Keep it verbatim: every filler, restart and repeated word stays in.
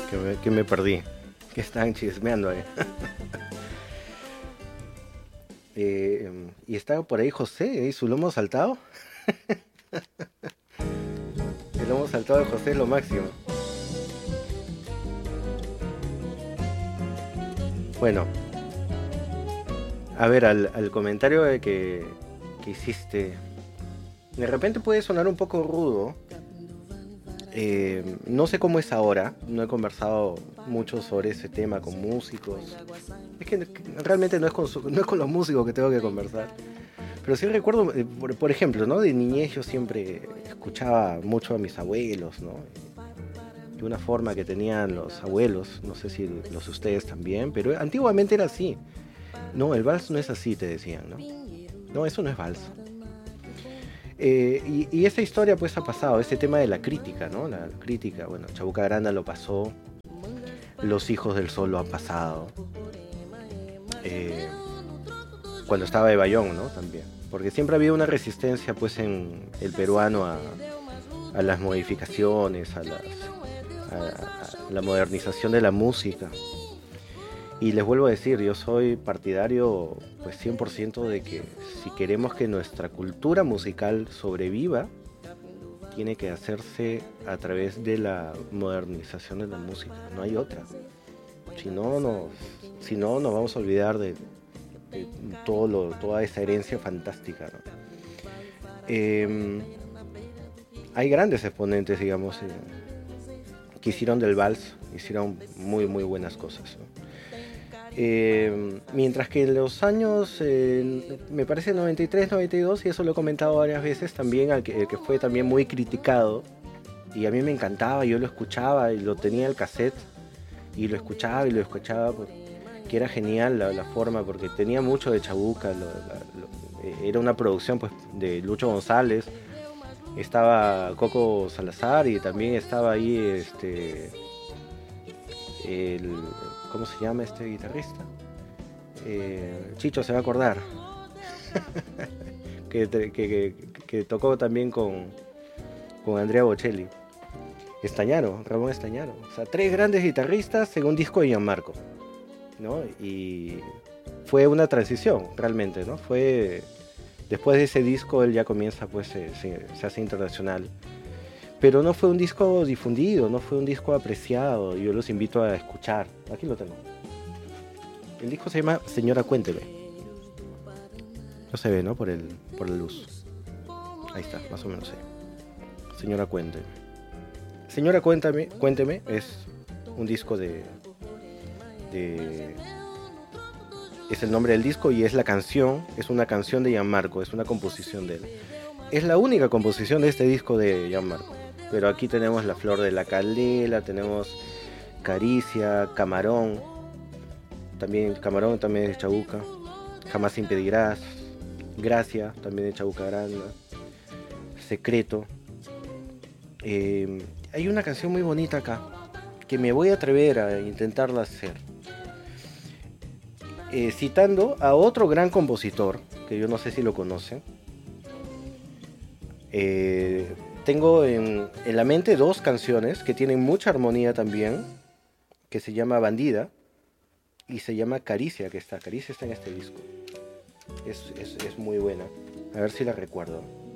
que me, que me perdí. Que estaban chismeando ahí. eh, y estaba por ahí José, ¿eh? Su lomo saltado. El lomo saltado de José es lo máximo. Bueno, a ver, al, al comentario de que, que hiciste, de repente puede sonar un poco rudo. Eh, no sé cómo es ahora, no he conversado mucho sobre ese tema con músicos. Es que, que realmente no es, con su, no es con los músicos que tengo que conversar. Pero sí recuerdo, eh, por, por ejemplo, ¿no? De niñez yo siempre escuchaba mucho a mis abuelos, ¿no? De una forma que tenían los abuelos, no sé si los de ustedes también, pero antiguamente era así. No, el vals no es así, te decían, ¿no? No, eso no es vals. Eh, y, y esa historia pues ha pasado, este tema de la crítica, ¿no? La, la crítica, bueno, Chabuca Granda lo pasó, Los Hijos del Sol lo han pasado, eh, cuando estaba de Bayón, ¿no? También, porque siempre ha habido una resistencia pues en el peruano a, a las modificaciones, a, las, a, a la modernización de la música. Y les vuelvo a decir, yo soy partidario pues cien por ciento de que si queremos que nuestra cultura musical sobreviva, tiene que hacerse a través de la modernización de la música, no hay otra. Si no, nos, si no nos vamos a olvidar de, de todo lo, toda esa herencia fantástica, ¿no? Eh, hay grandes exponentes, digamos, eh, que hicieron del vals, hicieron muy muy buenas cosas, ¿no? Eh, mientras que en los años, eh, me parece noventa y tres, noventa y dos, y eso lo he comentado varias veces también, al que, el que fue también muy criticado, y a mí me encantaba, yo lo escuchaba y lo tenía en el cassette, y lo escuchaba y lo escuchaba, pues, que era genial la, la forma, porque tenía mucho de Chabuca, lo, la, lo, era una producción pues de Lucho González, estaba Coco Salazar y también estaba ahí este... el, ¿cómo se llama este guitarrista? Eh, Chicho se va a acordar. que, que, que, que, tocó también con, con Andrea Bocelli. Estañaro, Ramón Estañaro. O sea, tres grandes guitarristas en un disco de Gianmarco, ¿no? Y fue una transición, realmente, ¿no? Fue... Después de ese disco él ya comienza, pues, se, se, se hace internacional. Pero no fue un disco difundido, no fue un disco apreciado. Yo los invito a escuchar. Aquí lo tengo. El disco se llama Señora Cuénteme. No se ve, ¿no? Por, el, por la luz. Ahí está, más o menos ahí. Señora Cuénteme. Señora Cuéntame, Cuénteme es un disco de, de... Es el nombre del disco y es la canción. Es una canción de Gianmarco, es una composición de él. Es la única composición de este disco de Gianmarco. Pero aquí tenemos La Flor de la Candela, tenemos Caricia, Camarón, también Camarón también es de Chabuca, Jamás Impedirás, Gracia también de Chabuca Granda, Secreto. Eh, hay una canción muy bonita acá que me voy a atrever a intentarla hacer, eh, citando a otro gran compositor que yo no sé si lo conocen. Eh, tengo en, en la mente dos canciones que tienen mucha armonía también, que se llama Bandida y se llama Caricia, que está, Caricia está en este disco. Es, es, es muy buena. A ver si la recuerdo.